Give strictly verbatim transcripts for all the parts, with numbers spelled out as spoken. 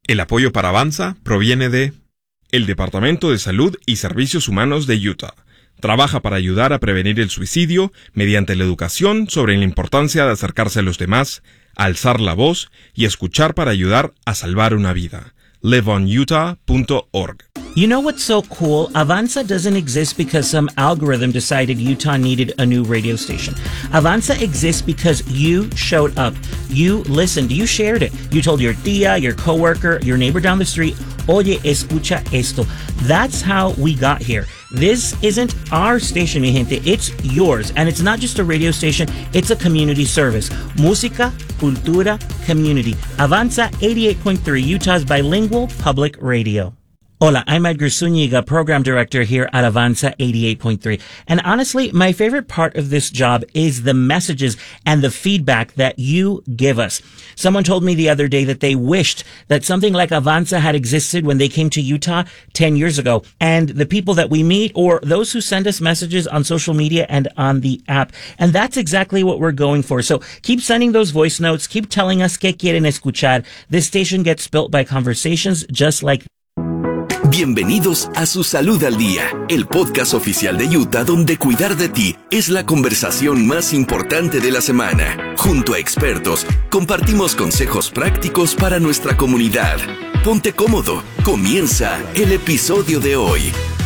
El apoyo para Avanza proviene de el Departamento de Salud y Servicios Humanos de Utah. Trabaja para ayudar a prevenir el suicidio mediante la educación sobre la importancia de acercarse a los demás, alzar la voz y escuchar para ayudar a salvar una vida. live on utah punto org. You know what's so cool? Avanza doesn't exist because some algorithm decided Utah needed a new radio station. Avanza exists because you showed up. You listened. You shared it. You told your tía, your coworker, your neighbor down the street, oye, escucha esto. That's how we got here. This isn't our station, mi gente. It's yours. And it's not just a radio station. It's a community service. Música, cultura, community. Avanza eighty-eight point three, Utah's bilingual public radio. Hola, I'm Edgar Zúñiga, Program Director here at Avanza eighty-eight point three. And honestly, my favorite part of this job is the messages and the feedback that you give us. Someone told me the other day that they wished that something like Avanza had existed when they came to Utah ten years ago. And the people that we meet or those who send us messages on social media and on the app. And that's exactly what we're going for. So keep sending those voice notes. Keep telling us que quieren escuchar. This station gets built by conversations just like Bienvenidos a Su Salud al Día, el podcast oficial de Utah donde cuidar de ti es la conversación más importante de la semana. Junto a expertos, compartimos consejos prácticos para nuestra comunidad. Ponte cómodo, comienza el episodio de hoy.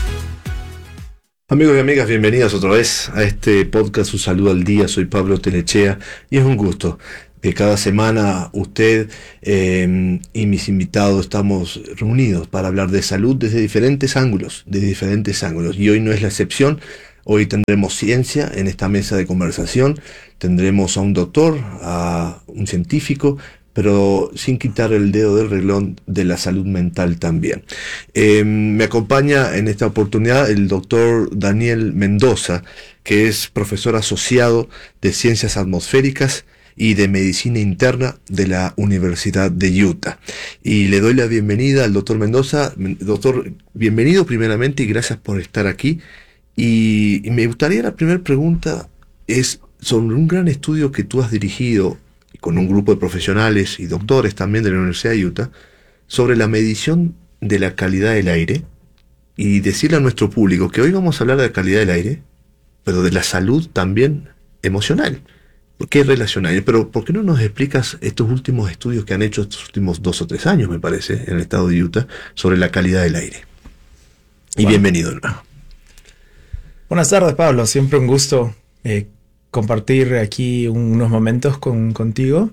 Amigos y amigas, bienvenidas otra vez a este podcast Su Salud al Día. Soy Pablo Telechea y es un gusto que cada semana usted eh, y mis invitados estamos reunidos para hablar de salud desde diferentes ángulos, desde diferentes ángulos. Y hoy no es la excepción. Hoy tendremos ciencia en esta mesa de conversación. Tendremos a un doctor, a un científico, pero sin quitar el dedo del renglón de la salud mental también. Eh, me acompaña en esta oportunidad el doctor Daniel Mendoza, que es profesor asociado de Ciencias Atmosféricas y de Medicina Interna de la Universidad de Utah. Y le doy la bienvenida al doctor Mendoza. Doctor, bienvenido primeramente y gracias por estar aquí. Y, y me gustaría, la primera pregunta es sobre un gran estudio que tú has dirigido con un grupo de profesionales y doctores también de la Universidad de Utah sobre la medición de la calidad del aire, y decirle a nuestro público que hoy vamos a hablar de la calidad del aire, pero de la salud también emocional. ¿Por qué relacionar? Pero ¿por qué no nos explicas estos últimos estudios que han hecho estos últimos dos o tres años, me parece, en el estado de Utah, sobre la calidad del aire? Y bueno, bienvenido, hermano. Buenas tardes, Pablo. Siempre un gusto eh, compartir aquí unos momentos con, contigo.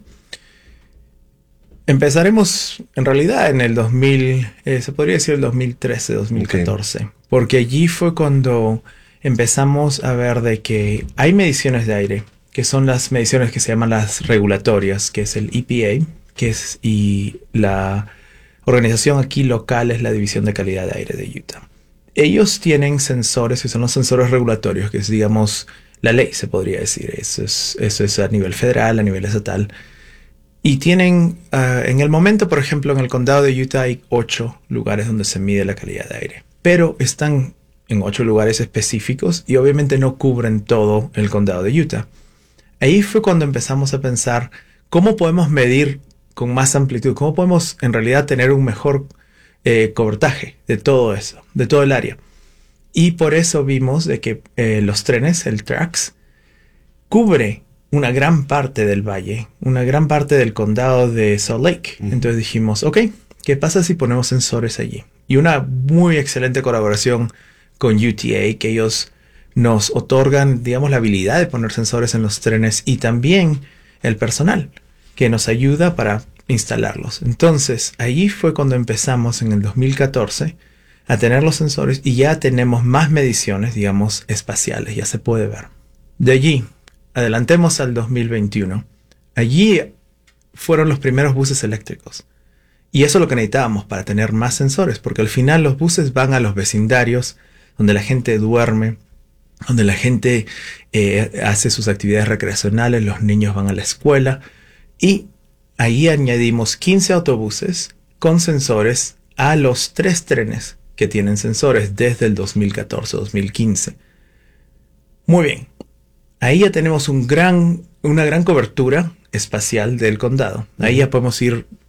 Empezaremos, en realidad, en el dos mil, eh, se podría decir el dos mil trece, dos mil catorce. Okay. Porque allí fue cuando empezamos a ver de que hay mediciones de aire, que son las mediciones que se llaman las regulatorias, que es el E P A, que es, y la organización aquí local es la División de Calidad de Aire de Utah. Ellos tienen sensores, que son los sensores regulatorios, que es, digamos, la ley, se podría decir. Eso es, eso es a nivel federal, a nivel estatal. Y tienen, uh, en el momento, por ejemplo, en el condado de Utah hay ocho lugares donde se mide la calidad de aire. Pero están en ocho lugares específicos y obviamente no cubren todo el condado de Utah. Ahí fue cuando empezamos a pensar cómo podemos medir con más amplitud, cómo podemos en realidad tener un mejor eh, cobertaje de todo eso, de todo el área. Y por eso vimos de que eh, los trenes, el TRAX, cubre una gran parte del valle, una gran parte del condado de Salt Lake. Mm. Entonces dijimos, ok, ¿qué pasa si ponemos sensores allí? Y una muy excelente colaboración con U T A, que ellos nos otorgan, digamos, la habilidad de poner sensores en los trenes y también el personal que nos ayuda para instalarlos. Entonces, allí fue cuando empezamos en el dos mil catorce a tener los sensores y ya tenemos más mediciones, digamos, espaciales, ya se puede ver. De allí, adelantemos al dos mil veintiuno. Allí fueron los primeros buses eléctricos. Y eso es lo que necesitábamos para tener más sensores, porque al final los buses van a los vecindarios donde la gente duerme, donde la gente eh, hace sus actividades recreacionales, los niños van a la escuela, y ahí añadimos quince autobuses con sensores a los tres trenes que tienen sensores desde el dos mil catorce a dos mil quince. Muy bien, ahí ya tenemos un gran, una gran cobertura espacial del condado. Ahí ya podemos ir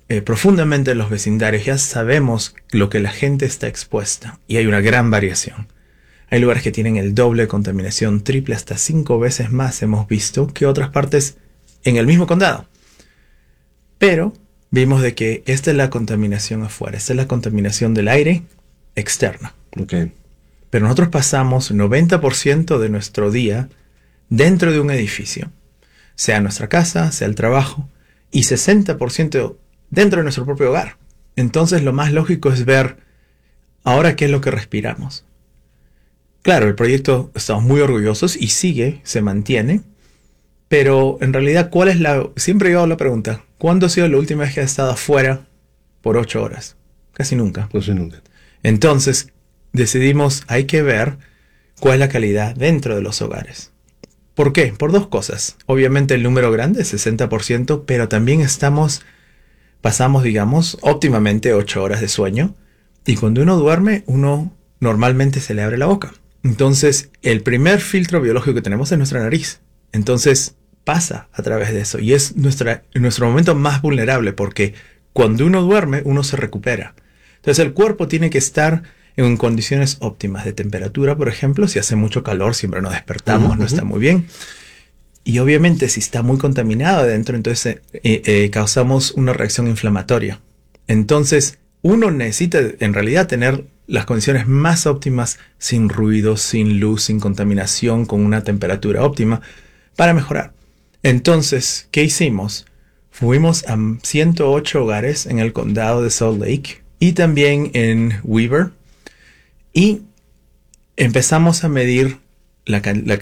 eh, profundamente en los vecindarios, ya sabemos lo que la gente está expuesta y hay una gran variación. Hay lugares que tienen el doble de contaminación, triple, hasta cinco veces más hemos visto que otras partes en el mismo condado. Pero vimos de que esta es la contaminación afuera, esta es la contaminación del aire externa. Okay. Pero nosotros pasamos noventa por ciento de nuestro día dentro de un edificio, sea nuestra casa, sea el trabajo, y sesenta por ciento dentro de nuestro propio hogar. Entonces lo más lógico es ver ahora qué es lo que respiramos. Claro, el proyecto estamos muy orgullosos y sigue, se mantiene, pero en realidad, ¿cuál es la...? Siempre yo hago la pregunta, ¿cuándo ha sido la última vez que has estado afuera por ocho horas? Casi nunca. Casi nunca. Entonces, decidimos, hay que ver cuál es la calidad dentro de los hogares. ¿Por qué? Por dos cosas. Obviamente el número grande es sesenta por ciento, pero también estamos, pasamos, digamos, óptimamente ocho horas de sueño. Y cuando uno duerme, uno normalmente se le abre la boca. Entonces, el primer filtro biológico que tenemos es nuestra nariz. Entonces, pasa a través de eso. Y es nuestra, nuestro momento más vulnerable, porque cuando uno duerme, uno se recupera. Entonces, el cuerpo tiene que estar en condiciones óptimas de temperatura, por ejemplo. Si hace mucho calor, siempre nos despertamos, uh-huh, no está muy bien. Y obviamente, si está muy contaminado adentro, entonces eh, eh, causamos una reacción inflamatoria. Entonces, uno necesita en realidad tener las condiciones más óptimas, sin ruido, sin luz, sin contaminación, con una temperatura óptima, para mejorar. Entonces, ¿qué hicimos? Fuimos a ciento ocho hogares en el condado de Salt Lake y también en Weber, y empezamos a medir la, la,